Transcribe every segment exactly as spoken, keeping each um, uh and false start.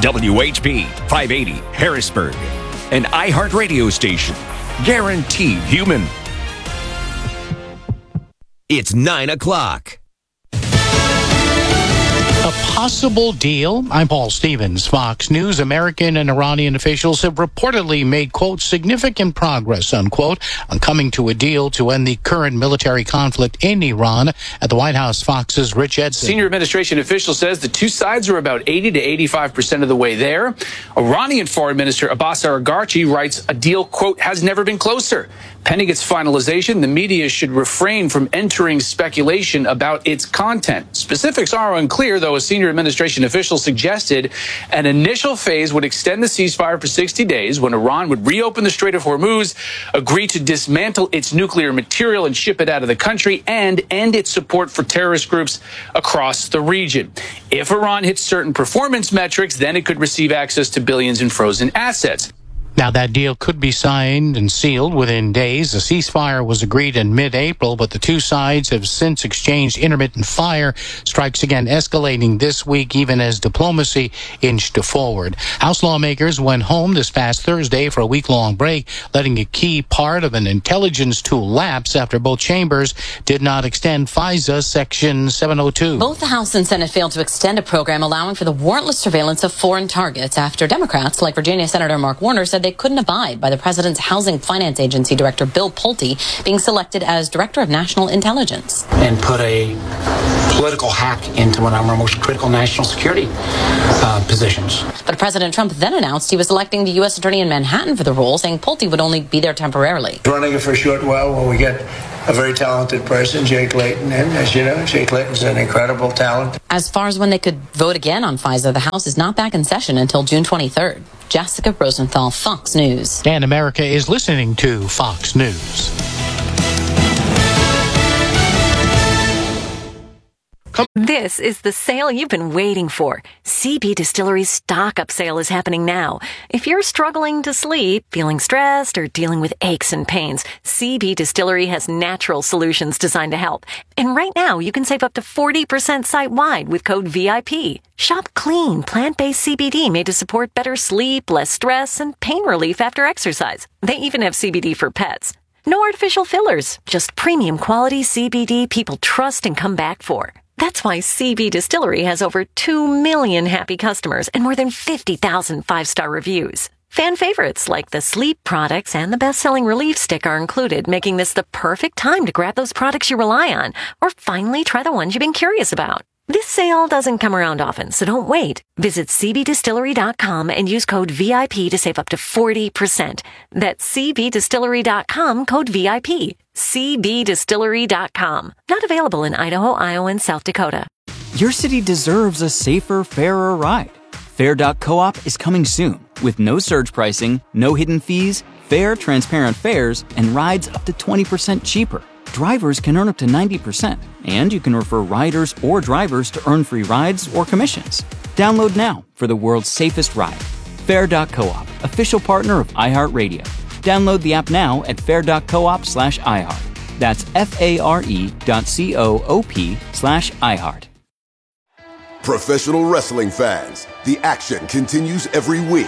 W H B five eighty Harrisburg, an iHeart radio station. Guaranteed human. It's nine o'clock. A possible deal? I'm Paul Stevens, Fox News. American and Iranian officials have reportedly made, quote, significant progress, unquote, on coming to a deal to end the current military conflict in Iran. At the White House, Fox's Rich Edson. Senior administration official says the two sides are about eighty to eighty-five percent of the way there. Iranian Foreign Minister Abbas Araghchi writes a deal, quote, has never been closer. Pending its finalization, the media should refrain from entering speculation about its content. Specifics are unclear, though a senior administration official suggested an initial phase would extend the ceasefire for sixty days when Iran would reopen the Strait of Hormuz, agree to dismantle its nuclear material and ship it out of the country, and end its support for terrorist groups across the region. If Iran hits certain performance metrics, then it could receive access to billions in frozen assets. Now, that deal could be signed and sealed within days. The ceasefire was agreed in mid-April, but the two sides have since exchanged intermittent fire strikes, again escalating this week, even as diplomacy inched forward. House lawmakers went home this past Thursday for a week-long break, letting a key part of an intelligence tool lapse after both chambers did not extend FISA Section seven oh two. Both the House and Senate failed to extend a program allowing for the warrantless surveillance of foreign targets after Democrats, like Virginia Senator Mark Warner, said they couldn't abide by the president's Housing Finance Agency director, Bill Pulte, being selected as Director of National Intelligence. And put a political hack into one of our most critical national security uh, positions. But President Trump then announced he was electing the U S attorney in Manhattan for the role, saying Pulte would only be there temporarily. Running it for a short while while we get a very talented person, Jake Layton, and as you know, Jake Layton's an incredible talent. As far as when they could vote again on FISA, the House is not back in session until June twenty-third. Jessica Rosenthal, Fox News. And America is listening to Fox News. This is the sale you've been waiting for. C B Distillery's stock-up sale is happening now. If you're struggling to sleep, feeling stressed, or dealing with aches and pains, C B Distillery has natural solutions designed to help. And right now, you can save up to forty percent site-wide with code V I P. Shop clean, plant-based C B D made to support better sleep, less stress, and pain relief after exercise. They even have C B D for pets. No artificial fillers, just premium quality C B D people trust and come back for. That's why C B Distillery has over two million happy customers and more than fifty thousand five-star reviews. Fan favorites like the sleep products and the best-selling relief stick are included, making this the perfect time to grab those products you rely on or finally try the ones you've been curious about. This sale doesn't come around often, so don't wait. Visit C B distillery dot com and use code V I P to save up to forty percent. That's C B distillery dot com, code V I P. C B distillery dot com. Not available in Idaho, Iowa, and South Dakota. Your city deserves a safer, fairer ride. Fair dot coop is coming soon with no surge pricing, no hidden fees, fair, transparent fares, and rides up to twenty percent cheaper. Drivers can earn up to ninety percent, and you can refer riders or drivers to earn free rides or commissions. Download now for the world's safest ride. Fair dot coop, official partner of iHeartRadio. Download the app now at fair dot coop slash iHeart. That's F-A-R-E dot C-O-O-P slash iHeart. Professional wrestling fans, the action continues every week.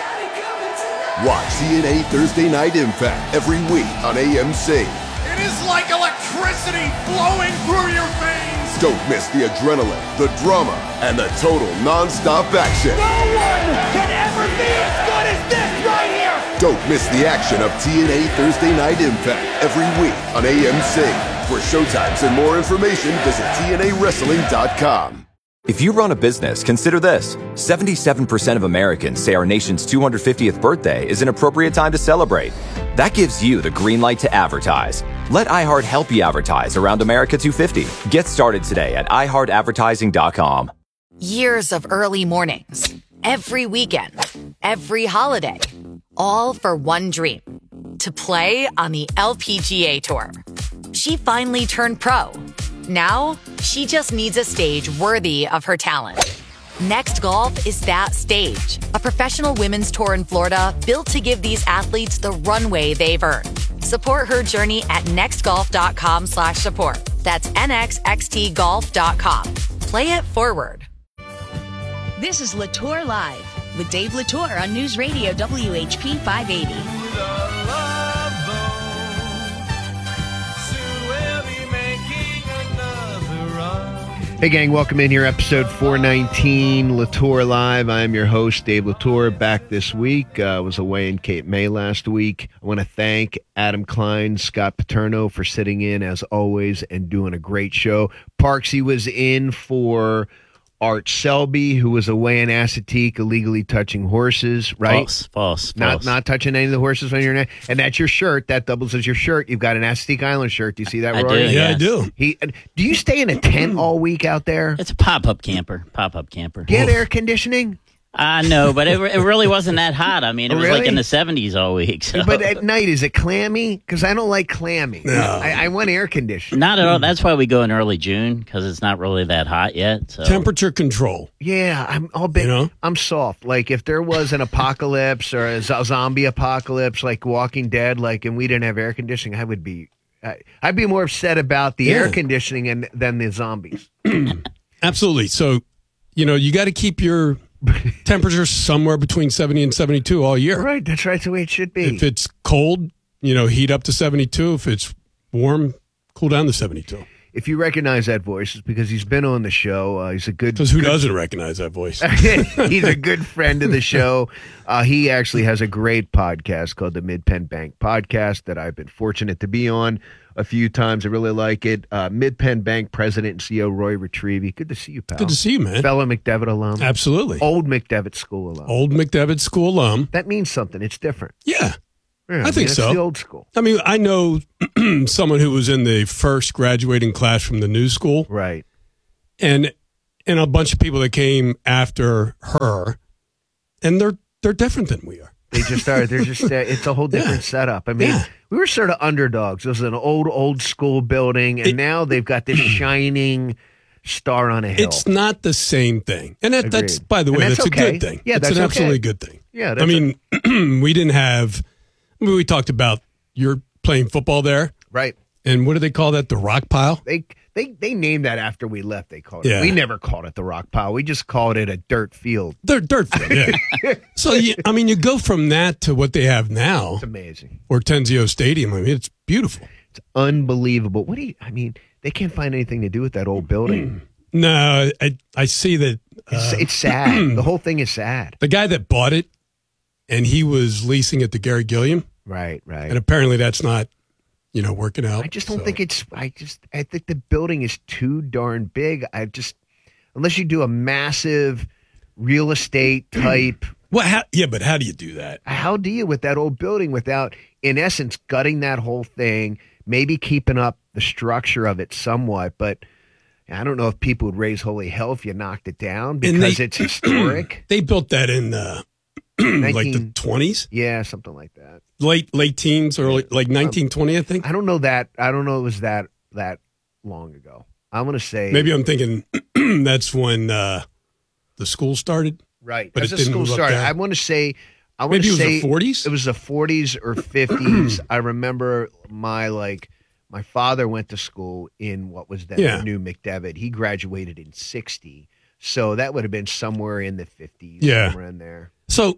Watch T N A Thursday Night Impact every week on A M C. It is like electricity flowing through your veins. Don't miss the adrenaline, the drama, and the total non-stop action. No one can ever be as good as this right here. Don't miss the action of T N A Thursday Night Impact every week on A M C. For showtimes and more information, visit T N A wrestling dot com. If you run a business, consider this. seventy-seven percent of Americans say our nation's two hundred fiftieth birthday is an appropriate time to celebrate. That gives you the green light to advertise. Let iHeart help you advertise around America two fifty. Get started today at i heart advertising dot com. Years of early mornings, every weekend, every holiday, all for one dream, to play on the L P G A Tour. She finally turned pro. Now, she just needs a stage worthy of her talent. Next Golf is that stage. A professional women's tour in Florida built to give these athletes the runway they've earned. Support her journey at nextgolf.com slash support. That's N X X T golf dot com. Play it forward. This is Latour Live with Dave Latour on News Radio W H P five eighty. Hey, gang, welcome in here, episode four nineteen, Latour Live. I am your host, Dave Latour, back this week. I uh, was away in Cape May last week. I want to thank Adam Klein, Scott Paterno for sitting in, as always, and doing a great show. Parksy was in for Art Selby, who was away in Assateague illegally touching horses, right? False, false, Not false. not touching any of the horses when you're in. And that's your shirt. That doubles as your shirt. You've got an Assateague Island shirt. Do you see that, I Rory? do, Yeah, I yes. do. He, do you stay in a tent all week out there? It's a pop-up camper, pop-up camper. Get air conditioning? I know, but it, it really wasn't that hot. I mean, it Oh, was really? like in the seventies all week. So. But at night, is it clammy? Because I don't like clammy. No. I, I want air conditioning. Not at all. That's why we go in early June, because it's not really that hot yet. So. Temperature control. Yeah, I'm all bit. You know? I'm soft. Like if there was an apocalypse or a z- zombie apocalypse, like Walking Dead, like, and we didn't have air conditioning, I would be. I, I'd be more upset about the Yeah. air conditioning and, than the zombies. Absolutely. So, you know, you got to keep your temperature somewhere between seventy and seventy-two all year. Right, that's right. That's the way it should be. If it's cold, you know, heat up to seventy-two. If it's warm, cool down to seventy-two. If you recognize that voice, it's because he's been on the show. Uh, he's a good. Because who good- doesn't recognize that voice? He's a good friend of the show. Uh, he actually has a great podcast called the Mid-Penn Bank Podcast that I've been fortunate to be on a few times. I really like it. Uh, Mid-Penn Bank President and C E O Roy Retrieve. Good to see you, pal. Good to see you, man. Fellow McDevitt alum. Absolutely. Old McDevitt School alum. Old McDevitt School alum. That means something. It's different. Yeah. Yeah, I think mean, it's so. the old school. I mean, I know someone who was in the first graduating class from the new school. Right. And and a bunch of people that came after her, and they're they're different than we are. They just are. They're just. Uh, it's a whole different Yeah. setup. I mean, Yeah. we were sort of underdogs. It was an old, old school building, and It- now they've got this shining star on a hill. It's not the same thing. And that, that's, Agreed. by the And way, that's that's, okay. a good thing. Yeah, it's that's an okay. absolutely good thing. Yeah, I that's mean, we didn't have, I mean, we talked about you're playing football there. Right. And what do they call that? The rock pile? They they they named that after we left. They called it. Yeah. We never called it the rock pile. We just called it a dirt field. Dirt, dirt field, yeah. So, you, I mean, you go from that to what they have now. It's amazing. Or Tenzio Stadium. I mean, it's beautiful. It's unbelievable. What do you? I mean, they can't find anything to do with that old building. No, I, I see that. It's, uh, it's sad. The whole thing is sad. The guy that bought it, and he was leasing it to Gary Gilliam. Right, right. And apparently that's not, you know, working out. I just don't so. think it's. I just. I think the building is too darn big. I just, unless you do a massive real estate type. Well, how, yeah, but how do you do that? How do you with that old building without, in essence, gutting that whole thing? Maybe keeping up the structure of it somewhat, but I don't know if people would raise holy hell if you knocked it down because they- it's historic. They built that in uh, like the nineteen twenties, Yeah, something like that. late late teens, early like nineteen twenty, I think. I don't know that. I don't know it was that that long ago. I'm going to say Maybe I'm thinking that's when uh, the school started. right. but As it the didn't school move up started, there. I want to say. I want Maybe to it was say the forties? It was the forties or fifties. I remember my like. My father went to school in what was then Yeah. the new McDevitt. He graduated in sixty. So that would have been somewhere in the fifties, Yeah. somewhere in there. So,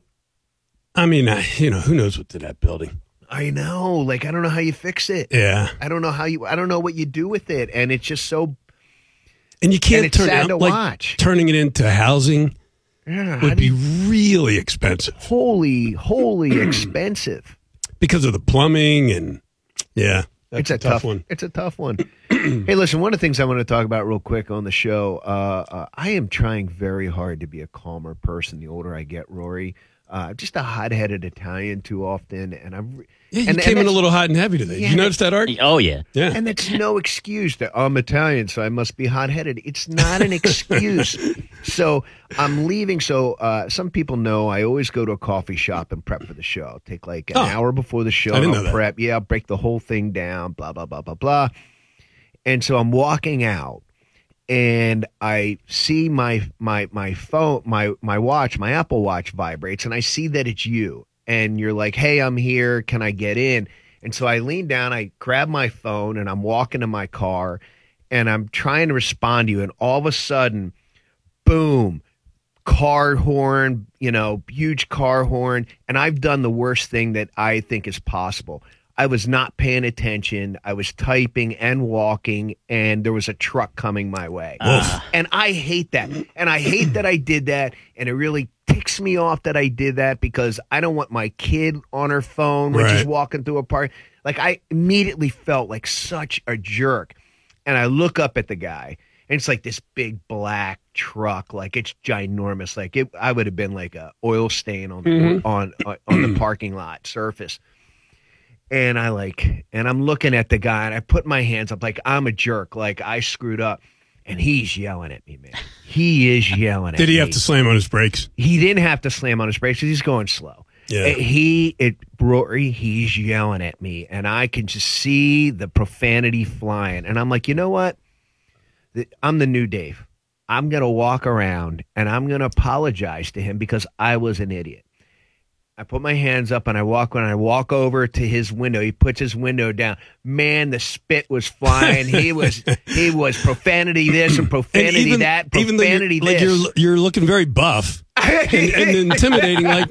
I mean, I, you know, who knows what's in that building? I know. Like, I don't know how you fix it. Yeah. I don't know how you, I don't know what you do with it. And it's just so, And you can't And it's turn sad it to like watch. turning it into housing yeah, how would do be you- really expensive holy, holy expensive. because of the plumbing and yeah, that's It's a, tough, one. It's a tough one. Hey, listen, one of the things I want to talk about real quick on the show, uh, uh, I am trying very hard to be a calmer person the older I get, Rory. Uh, just a hot-headed Italian too often, and I'm. Re- Yeah, you and, came and in a that's- little hot and heavy today. Yeah, Did you notice that, Art? Oh, yeah. Yeah. And it's no excuse that I'm Italian, so I must be hot-headed. It's not an excuse. So I'm leaving. So uh, some people know I always go to a coffee shop and prep for the show. I'll take like an Oh. hour before the show. I didn't and I'll know that. prep. Yeah, I'll break the whole thing down, blah, blah, blah, blah, blah. And so I'm walking out. And I see my my my phone, my my watch, my Apple Watch vibrates, and I see that it's you. And you're like, "Hey, I'm here. Can I get in?" And so I lean down, I grab my phone, and I'm walking to my car, and I'm trying to respond to you, and all of a sudden, boom, car horn, you know, huge car horn. And I've done the worst thing that I think is possible. I was not paying attention. I was typing and walking, and there was a truck coming my way. Uh. And I hate that. And I hate that I did that. And it really ticks me off that I did that because I don't want my kid on her phone when Right. she's walking through a park. Like, I immediately felt like such a jerk. And I look up at the guy, and it's like this big black truck. Like, it's ginormous. Like, it, I would have been like a oil stain on the, Mhm. on, on, on the parking lot surface. And I like, and I'm looking at the guy, and I put my hands up like I'm a jerk, like I screwed up. And he's yelling at me, man. He is yelling at me. Did he have to slam on his brakes? He didn't have to slam on his brakes because he's going slow. Yeah. Uh, He, it, Rory, he's yelling at me, and I can just see the profanity flying. And I'm like, you know what? The- I'm the new Dave. I'm going to walk around, and I'm going to apologize to him because I was an idiot. I put my hands up and I walk when I walk over to his window. He puts his window down. Man, the spit was flying. He was he was profanity this and profanity And even- that, even though profanity you're, like this. you're you're looking very buff and, and intimidating. Like,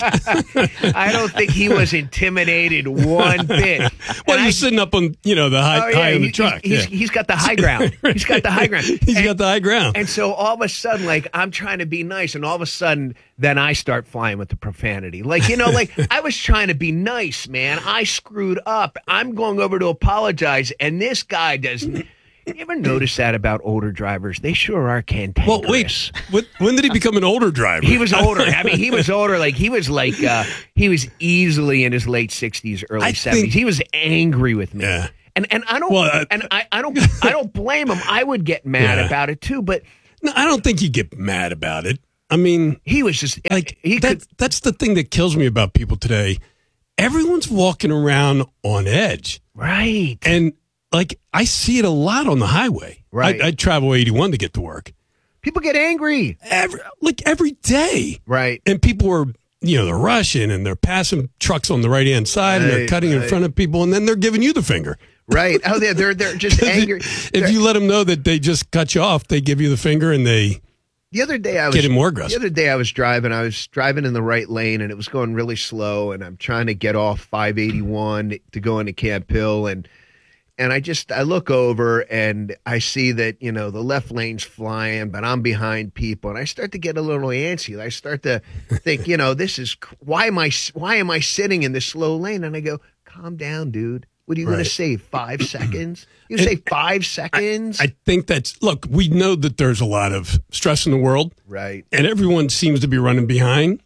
I don't think he was intimidated one bit. well, And you're I- sitting up on you know the high Oh, yeah, high on the he- truck. He's, yeah. he's got the high ground. He's got the high ground. He's And- got the high ground. And so all of a sudden, like, I'm trying to be nice, and all of a sudden, then I start flying with the profanity. Like, you know, like, I was trying to be nice, man. I screwed up. I'm going over to apologize, and this guy does. You ever notice that about older drivers? They sure are cantankerous. Well, wait. What, when did he become an older driver? He was older. I mean, he was older. Like, he was like, uh, he was easily in his late sixties, early I seventies. think- He was angry with me. Yeah. And and I don't Well, uh, and I, I don't I don't blame him. I would get mad Yeah. about it too, but No, I don't think you get mad about it. I mean, he was just like he that, could that's the thing that kills me about people today. Everyone's walking around on edge. right. And like I see it a lot on the highway. Right. I, I travel eighty-one to get to work. People get angry. Every like every day. Right. And people are you know, they're rushing and they're passing trucks on the right hand side and they're Right, cutting in right. front of people and then they're giving you the finger. Right. Oh, they're they're, they're just angry. If you let them know that they just cut you off, they give you the finger and they The other day I was Getting more aggressive. The other day I was driving. I was driving in the right lane, and it was going really slow. And I'm trying to get off five eighty-one to go into Camp Hill, and and I just I look over and I see that you know the left lane's flying, but I'm behind people, and I start to get a little antsy. I start to think, you know, this is why am I why am I sitting in this slow lane? And I go, calm down, dude. What are you going Right. to save? Five seconds? You say five seconds? I think that's look, we know that there's a lot of stress in the world. Right. And everyone seems to be running behind.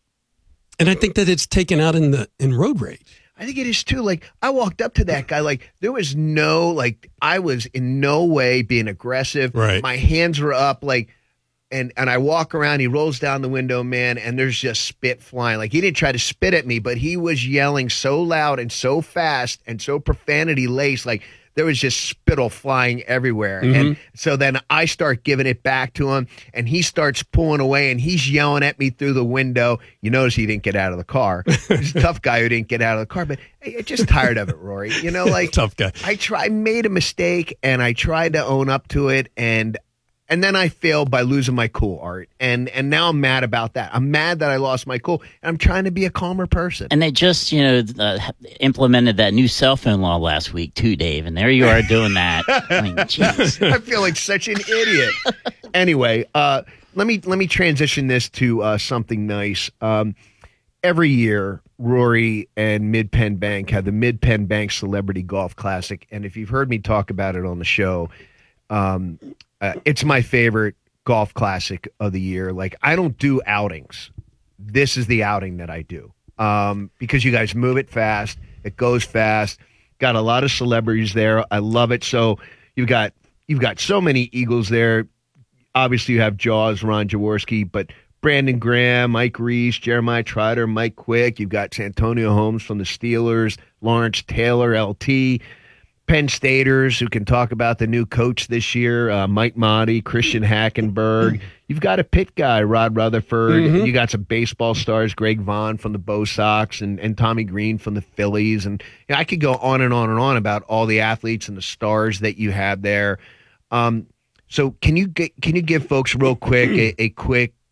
And I think that it's taken out in the in road rage. I think it is too. Like, I walked up to that guy, like, there was no, like, I was in no way being aggressive. Right. My hands were up, like, and, and I walk around, he rolls down the window, man, and there's just spit flying. Like, he didn't try to spit at me, but he was yelling so loud and so fast and so profanity laced, like, there was just spittle flying everywhere. Mhm. And so then I start giving it back to him, and he starts pulling away, and he's yelling at me through the window. You notice he didn't get out of the car. He's a tough guy who didn't get out of the car, but I- I'm just tired of it, Rory. You know, like, Tough guy. I try, I made a mistake, and I tried to own up to it, and and then I failed by losing my cool, Art. And and now I'm mad about that. I'm mad that I lost my cool, and I'm trying to be a calmer person. And they just, you know, uh, implemented that new cell phone law last week too, Dave. And there you are doing that. I mean, jeez. I feel like such an idiot. Anyway, uh, let me let me transition this to uh, something nice. Um, every year, Rory and Mid Penn Bank have the Mid Penn Bank Celebrity Golf Classic, and if you've heard me talk about it on the show, um, uh, it's my favorite golf classic of the year. Like, I don't do outings. This is the outing that I do um, because you guys move it fast. It goes fast. Got a lot of celebrities there. I love it. So you've got you've got so many Eagles there. Obviously, you have Jaws, Ron Jaworski, but Brandon Graham, Mike Reese, Jeremiah Trotter, Mike Quick. You've got Santonio Holmes from the Steelers, Lawrence Taylor, L T, Penn Staters, who can talk about the new coach this year, uh, Mike Motti, Christian Hackenberg. You've got a Pitt guy, Rod Rutherford. Mhm. You got some baseball stars, Greg Vaughn from the Bo Sox and, and Tommy Green from the Phillies. And you know, I could go on and on and on about all the athletes and the stars that you have there. Um, so can you get, can you give folks real quick a, a quick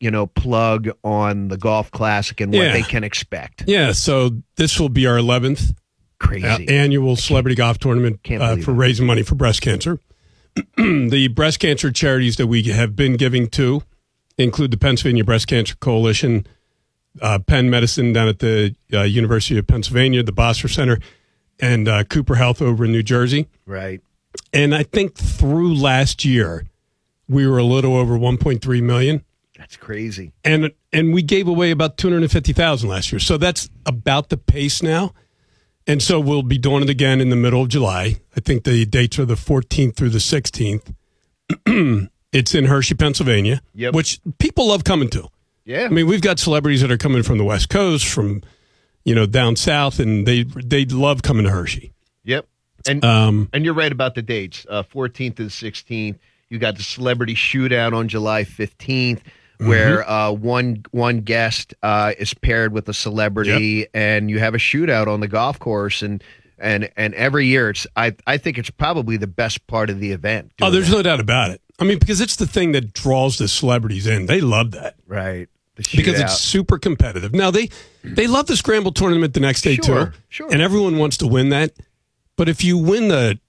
you know, plug on the Golf Classic and what Yeah. they can expect. Yeah, so this will be our eleventh Crazy. uh, annual celebrity golf tournament Can't uh, believe for it. raising money for breast cancer. The breast cancer charities that we have been giving to include the Pennsylvania Breast Cancer Coalition, uh, Penn Medicine down at the uh, University of Pennsylvania, the Bosser Center, and uh, Cooper Health over in New Jersey. Right. And I think through last year, we were a little over one point three million. That's crazy. And and we gave away about two hundred fifty thousand last year. So that's about the pace now. And so we'll be doing it again in the middle of July. I think the dates are the fourteenth through the sixteenth. It's in Hershey, Pennsylvania, Yep. which people love coming to. Yeah. I mean, we've got celebrities that are coming from the West Coast, from, you know, down south, and they they love coming to Hershey. Yep. And Um, and you're right about the dates. Uh, fourteenth to the sixteenth. You got the celebrity shootout on July fifteenth, where uh, one one guest uh, is paired with a celebrity, and you have a shootout on the golf course. And and and every year, it's I I think it's probably the best part of the event. Oh, doing there's that. no doubt about it. I mean, because it's the thing that draws the celebrities in. They love that. Right. The Because shootout. it's super competitive. Now, they they love the scramble tournament the next day, Sure, too. sure. And everyone wants to win that. But if you win the